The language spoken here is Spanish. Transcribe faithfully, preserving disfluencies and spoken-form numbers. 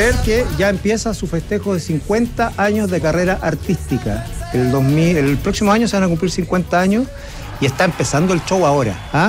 creer que ya empieza su festejo de cincuenta años de carrera artística. El, dos mil, el próximo año se van a cumplir cincuenta años y está empezando el show ahora. ¿Ah?